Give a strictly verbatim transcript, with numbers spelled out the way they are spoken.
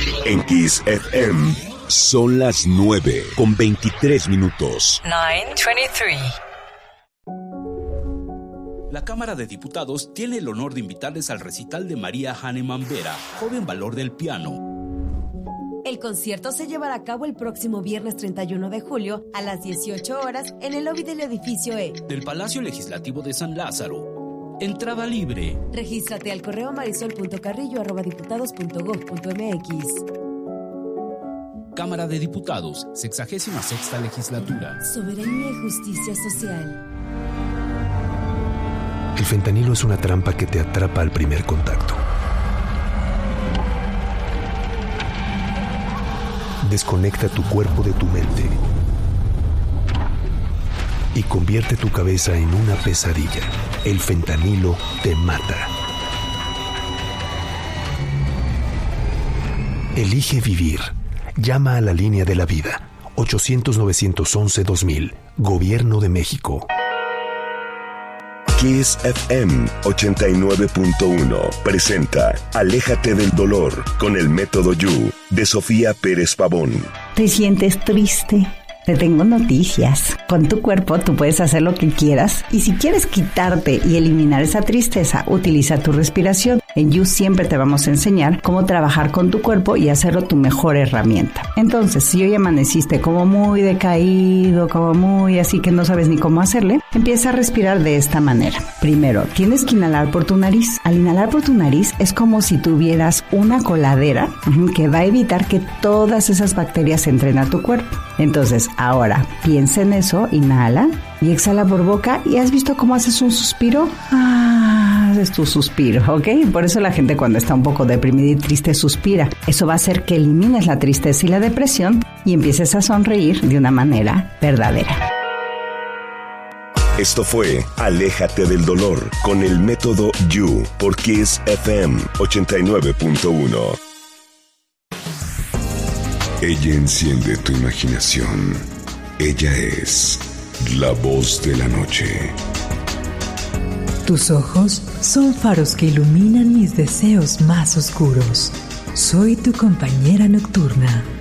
En Kiss F M son las nueve con veintitrés minutos. nueve veintitrés. La Cámara de Diputados tiene el honor de invitarles al recital de María Hahnemann Vera, joven valor del piano. El concierto se llevará a cabo el próximo viernes treinta y uno de julio a las dieciocho horas en el lobby del edificio E del Palacio Legislativo de San Lázaro. Entrada libre. Regístrate al correo marisol punto carrillo arroba diputados punto gob punto mx. Cámara de Diputados, sexagésima sexta legislatura. Soberanía y justicia social. El fentanilo es una trampa que te atrapa al primer contacto. Desconecta tu cuerpo de tu mente y convierte tu cabeza en una pesadilla. El fentanilo te mata. Elige vivir. Llama a la línea de la vida. ochocientos, novecientos once, dos mil. Gobierno de México. Kiss F M ochenta y nueve punto uno presenta Aléjate del dolor con el método You de Sofía Pérez Pavón. ¿Te sientes triste? Te tengo noticias. Con tu cuerpo tú puedes hacer lo que quieras y si quieres quitarte y eliminar esa tristeza, utiliza tu respiración. En You siempre te vamos a enseñar cómo trabajar con tu cuerpo y hacerlo tu mejor herramienta. Entonces, si hoy amaneciste como muy decaído, como muy así que no sabes ni cómo hacerle, empieza a respirar de esta manera. Primero, tienes que inhalar por tu nariz. Al inhalar por tu nariz es como si tuvieras una coladera que va a evitar que todas esas bacterias entren a tu cuerpo. Entonces, ahora piensa en eso, inhala y exhala por boca. ¿Y has visto cómo haces un suspiro? Ah, haces tu suspiro, ¿ok? Por eso la gente cuando está un poco deprimida y triste suspira. Eso va a hacer que elimines la tristeza y la depresión y empieces a sonreír de una manera verdadera. Esto fue Aléjate del dolor con el método You por Kiss F M ochenta y nueve punto uno. Ella enciende tu imaginación. Ella es la voz de la noche. Tus ojos son faros que iluminan mis deseos más oscuros. Soy tu compañera nocturna.